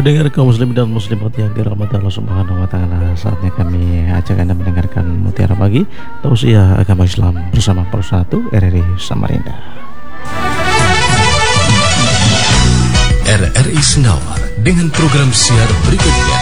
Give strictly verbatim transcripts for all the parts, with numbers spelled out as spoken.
Pendengar kaum muslim dan muslimat yang dirahmati Allah Subhanahu wa taala, saatnya kami ajak Anda mendengarkan Mutiara Pagi, tausiah agama Islam bersama Persatu R R I Samarinda. R R I Senawar dengan program siar berikutnya.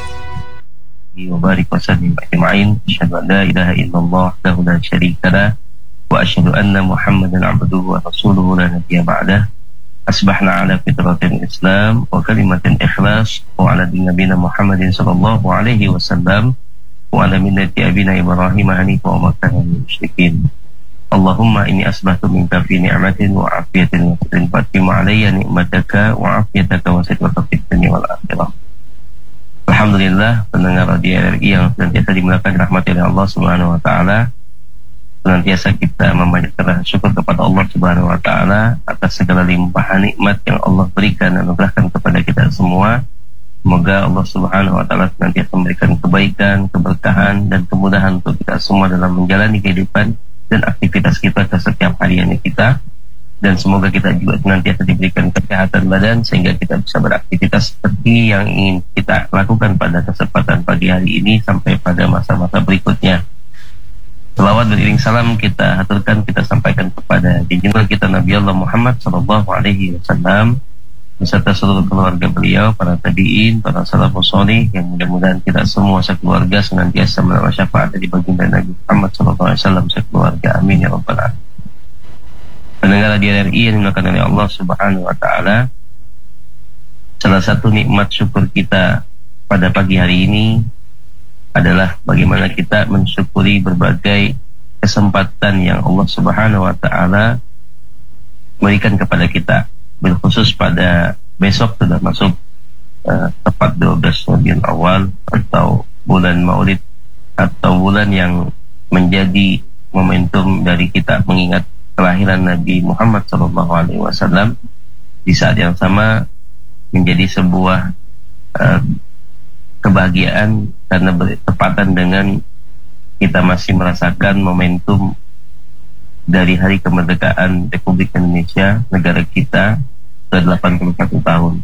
Wa barik wa sallim ajma'in. Asyhadu an la ilaha illallah wahdahu la syarika lah wa asyhadu anna Muhammadan 'abduhu wa rasuluhu la nabiyya ba'dah. Asbahna ala fitratil Islam wa kalimatin ikhlas wa ala din nabiyina Muhammadin sallallahu alaihi wasallam wa ala millati abina Ibrahim hanifan wa ma kana minal musyrikin. Allahumma inni asbahtu minka fi ni'matin wa afiyatin wa fadlin fatim alayya ni'mataka wa afiyataka wa sitwaka fid dunya wal akhirah. Alhamdulillah, pendengar radio R R I yang senantiasa dimuliakan rahmat oleh Allah Subhanahu wa taala. Senantiasa kita memanjatkan syukur kepada Allah Subhanahu wa taala atas segala limpahan nikmat yang Allah berikan dan anugerahkan kepada kita semua. Semoga Allah Subhanahu wa taala senantiasa memberikan kebaikan, keberkahan dan kemudahan untuk kita semua dalam menjalani kehidupan dan aktivitas kita ke setiap hariannya kita. Dan semoga kita juga senantiasa diberikan kesehatan badan sehingga kita bisa beraktivitas seperti yang ingin kita lakukan pada kesempatan pagi hari ini sampai pada masa-masa berikutnya. Selawat dan iring salam kita haturkan, kita sampaikan kepada junjungan kita Nabi Allah Muhammad sallallahu alaihi wasallam beserta seluruh keluarga beliau, para tabi'in, para salafus salih, yang mudah-mudahan kita semua sekeluarga senantiasa menerima syafaat dari baginda Nabi Muhammad sallallahu alaihi wasallam sekeluarga. Amin ya rabbal alamin. Pendengar radio R R I yang dimuliakan oleh Allah Subhanahu wa taala, salah satu nikmat syukur kita pada pagi hari ini adalah bagaimana kita mensyukuri berbagai kesempatan yang Allah Subhanahu wa taala berikan kepada kita. Berkhusus pada besok sudah masuk uh, tepat dua belas Rabiul Awal atau bulan Maulid, atau bulan yang menjadi momentum dari kita mengingat kelahiran Nabi Muhammad sallallahu alaihi wasallam. Di saat yang sama menjadi sebuah uh, kebahagiaan karena bertepatan dengan kita masih merasakan momentum dari hari kemerdekaan Republik Indonesia, negara kita, ke delapan puluh satu tahun.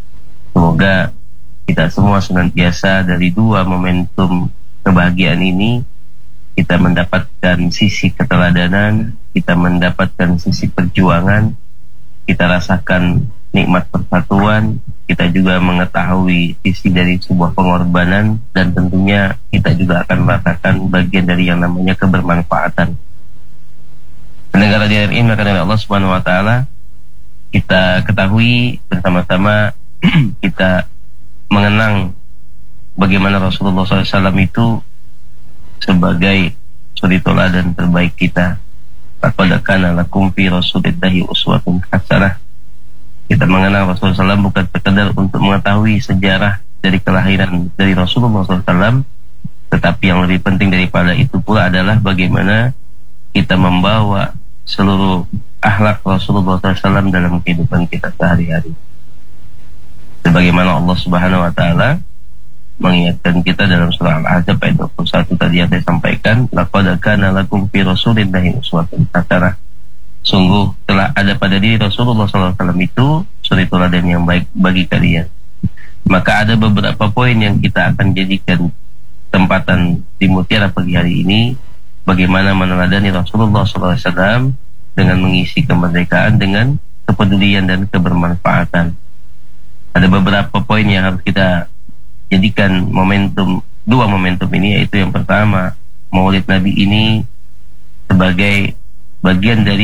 Semoga kita semua senantiasa dari dua momentum kebahagiaan ini kita mendapatkan sisi keteladanan, kita mendapatkan sisi perjuangan, kita rasakan nikmat persatuan, kita juga mengetahui sisi dari sebuah pengorbanan, dan tentunya kita juga akan merasakan bagian dari yang namanya kebermanfaatan. Pendengar radio R R I maka dari Allah Subhanahu wa taala, kita ketahui bersama-sama kita mengenang bagaimana Rasulullah shallallahu alaihi wasallam itu sebagai suri teladan terbaik kita. Laqad kana lakum fi rasulillahi uswatun hasanah. Kita mengenal Rasulullah shallallahu alaihi wasallam bukan sekedar untuk mengetahui sejarah dari kelahiran dari Rasulullah shallallahu alaihi wasallam, tetapi yang lebih penting daripada itu pula adalah bagaimana kita membawa seluruh akhlak Rasulullah shallallahu alaihi wasallam dalam kehidupan kita sehari-hari. Sebagaimana Allah Subhanahu wa taala mengingatkan kita dalam surah Al-Ahzab ayat dua puluh satu tadi yang saya sampaikan, laqad kana lakum fi rasulillahi uswatun hasanah. Sungguh telah ada pada diri Rasulullah shallallahu alaihi wasallam itu suri teladan yang baik bagi kalian. Maka ada beberapa poin yang kita akan jadikan tempatan di Mutiara pagi hari ini, bagaimana meneladani Rasulullah shallallahu alaihi wasallam dengan mengisi kemerdekaan dengan kepedulian dan kebermanfaatan. Ada beberapa poin yang harus kita jadikan momentum, dua momentum ini, yaitu yang pertama, Maulid Nabi ini sebagai bagian dari